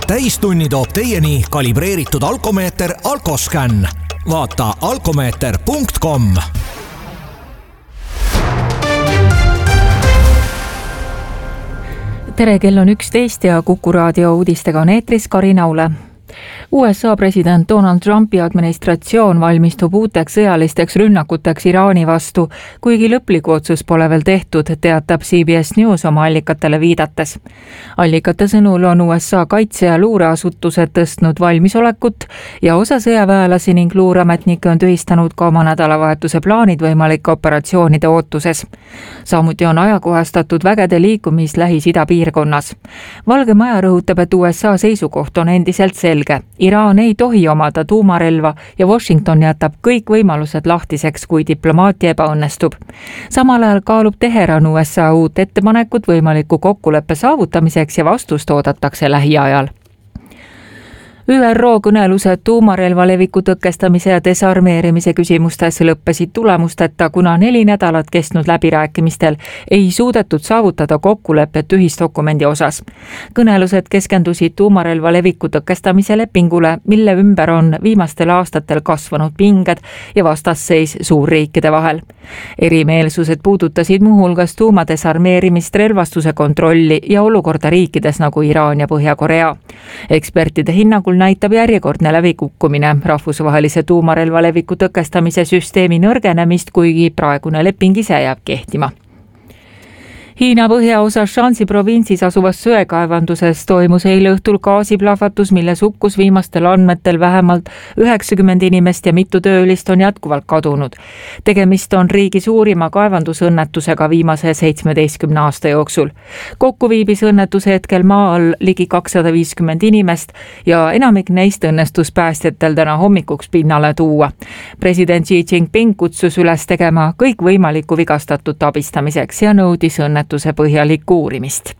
täistunni toob teieni kalibreeritud alkomeeter Alkoscan. Vaata alkomeeter.com. Tere, kell on 11 ja Kuku raadio uudistega on eetris Karin Aule. USA president Donald Trumpi administratsioon valmistub uuteks sõjalisteks rünnakuteks Iraani vastu, kuigi lõplikku otsus pole veel tehtud, teatab CBS News oma allikatele viidates. Allikate sõnul on USA kaitse- ja luureasutused tõstnud valmisolekut ja osa sõjaväelasi ning luureametnikke on tühistanud ka oma nädalavahetuse plaanid võimalike operatsioonide ootuses. Samuti on ajakohastatud vägede liikumist Lähis-Ida piirkonnas. Valge Maja rõhutab, et USA seisukoht on endiselt selge. Iraan ei tohi omada tuumarelva ja Washington jätab kõik võimalused lahtiseks, kui diplomaatia ebaõnnestub. Samal ajal kaalub Teheran USA uut ettepanekut võimaliku kokkuleppe saavutamiseks ja vastust oodatakse lähiajal. ÜRO kõnelused tuumarelva leviku tõkestamise ja desarmeerimise küsimustes lõppesid tulemusteta, kuna 4 nädalat kestnud läbirääkimistel ei suudetud saavutada kokkulepet ühisdokumendi osas. Kõnelused keskendusid tuumarelva leviku tõkestamise lepingule, mille ümber on viimastel aastatel kasvanud pinged ja vastasseis suurriikide vahel. Erimeelsused puudutasid muuhulgas tuumadesarmeerimist, relvastuse kontrolli ja olukorda riikides nagu Iraan ja Põhja-Korea. Ekspertide hinnangul näitab järjekordne lävikukkumine rahvusvahelise tuumarelva leviku tõkestamise süsteemi nõrgenemist, kuigi praegune leping ise jääb kehtima. Hiina põhjaosas Shanxi provintsis asuvas söekaevanduses toimus eile õhtul gaasiplahvatus, milles hukkus viimastel andmetel vähemalt 90 inimest ja mitu töölist on jätkuvalt kadunud. Tegemist on riigi suurima kaevandusõnnetusega viimase 17 aasta jooksul. Kokku viibis õnnetuse hetkel maa all ligi 250 inimest ja enamik neist õnnestus päästjatel täna hommikuks pinnale tuua. President Xi Jinping kutsus üles tegema kõik võimalikku vigastatut abistamiseks ja nõudis õnnetuse põhjalikku uurimist.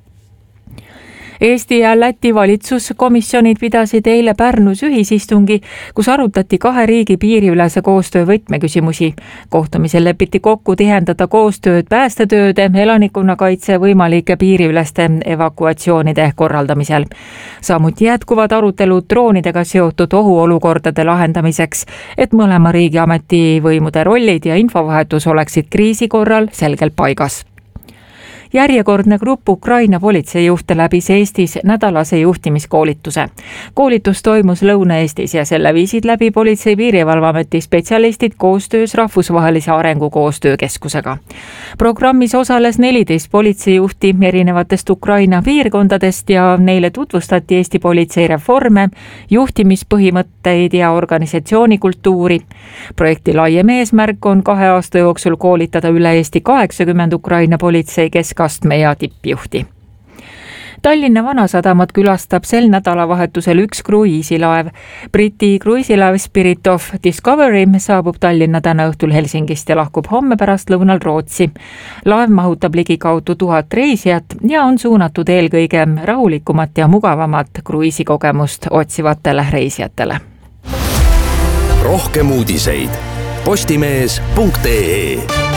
Eesti ja Läti valitsuskomisjonid pidasid eile Pärnus ühisistungi, kus arutati 2 riigi piiriülese koostöö võtmeküsimusi. Kohtumisel lepiti kokku tihendada koostööd päästetööde, elanikkonnakaitse võimalike piiriüleste evakuatsioonide korraldamisel. Samuti jätkuvad arutelud droonidega seotud ohuolukordade lahendamiseks, et mõlema riigi ametivõimude rollid ja infovahetus oleksid kriisi korral selgelt paigas. Järjekordne grupp Ukraina politseijuhte läbis Eestis nädalase juhtimiskoolituse. Koolitus toimus Lõuna-Eestis ja selle viisid läbi Politsei- Piirivalveameti spetsialistid koostöös Rahvusvahelise Arengukoostöökeskusega. Programmis osales 14 politseijuhti erinevatest Ukraina piirkondadest ja neile tutvustati Eesti politsei reforme, juhtimispõhimõtteid ja organisatsioonikultuuri. Projekti laiem eesmärk on 2 aasta jooksul koolitada üle Eesti 80 Ukraina politsei keskastme ja tippjuhti. Tallinna Vanasadamat külastab sel nädalavahetusel 1 kruiisilaev. Briti kruiisilaev Spirit of Discovery saabub Tallinna täna õhtul Helsingist ja lahkub homme pärastlõunal Rootsi. Laev mahutab ligikaudu 1000 reisijat ja on suunatud eelkõige rahulikumat ja mugavamat kruiisikogemust otsivatele reisijatele. Rohkem uudiseid postimees.ee.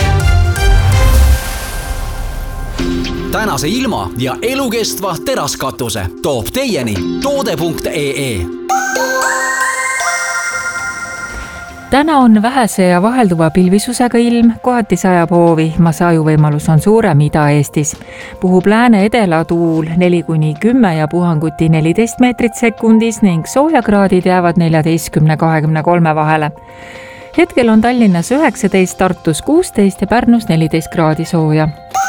Tänase ilma ja elukestva teraskatuse toob teieni toode.ee. Täna on vähese ja vahelduva pilvisusega ilm, kohati sajab hoovi, sajuvõimalus on suurem Ida-Eestis. Puhub lääne-edela tuul 4–10 ja puhanguti 14 meetrit sekundis ning soojakraadid jäävad 14–23 vahele. Hetkel on Tallinnas 19, Tartus 16 ja Pärnus 14 kraadi sooja.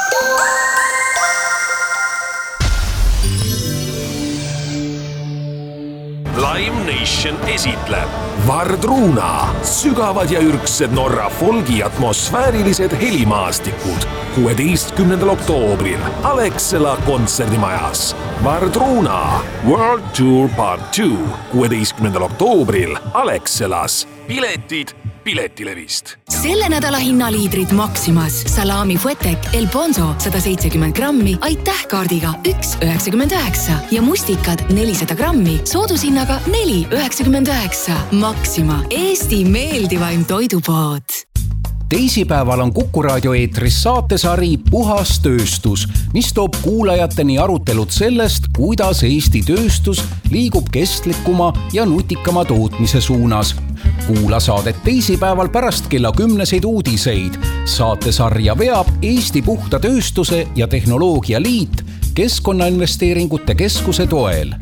Live Nation esitleb Vardruna, sügavad ja ürgsed Norra folgi atmosfäärilised helimaastikud 16. oktoobril Alexela kontserdimajas. Vardruna World Tour Part 2 16. oktoobril Alexelas. Piletid Piletilevist. Selle nädala hinnaliidrid Maximas. Salami Fuetek El Bonzo 170 grammi aitäh kaardiga 1,99 ja mustikad 400 grammi soodushinnaga 4,99. Maxima, Eesti meeldivaim toidupood. teisipäeval on Kuku raadio eetris saatesari Puhas tööstus, mis toob kuulajateni arutelud sellest, kuidas Eesti tööstus liigub kestlikuma ja nutikama tootmise suunas. Kuula saadet teisipäeval pärast kella 10 uudiseid. Saatesarja veab Eesti Puhta Tööstuse ja Tehnoloogia Liit Keskkonnainvesteeringute Keskuse toel.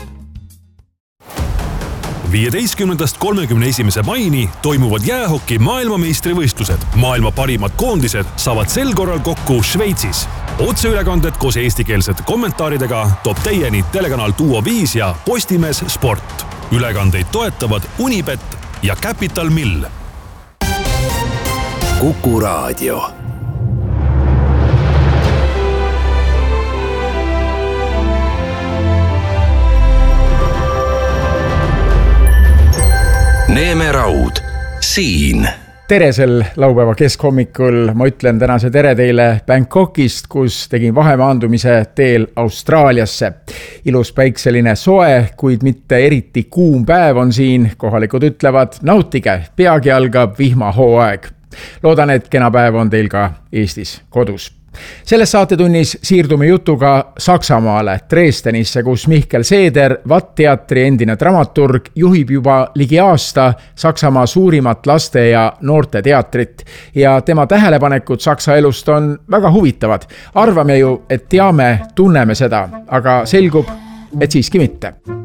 15.–31. maini toimuvad jäähoki maailmameistrivõistlused. Maailma parimad koondised saavad sel korral kokku Šveitsis. Otseülekanded koos eestikeelsete kommentaaridega toob teieni telekanal Duo 5 ja Postimees Sport. Ülekandeid toetavad Unibet ja Capital Mill. Kuku raadio. Neeme Raud, siin. Tere sel laupäeva keskhommikul. Ma ütlen tänase tere teile Bangkokist, kus tegin vahemaandumise teel Austraaliasse. Ilus päikseline soe, kuid mitte eriti kuum päev on siin. Kohalikud ütlevad, nautige, peagi algab vihmahooaeg. Loodan, et kena päev on teil ka Eestis kodus. Selles saatetunnis siirdume jutuga Saksamaale, Dresdenisse, kus Mihkel Seeder, VAT-teatri endine dramaturg, juhib juba ligi aasta Saksamaa suurimat laste- ja noorteteatrit. Ja tema tähelepanekud Saksa elust on väga huvitavad. Arvame ju, et teame, tunneme seda, aga selgub, et siiski mitte.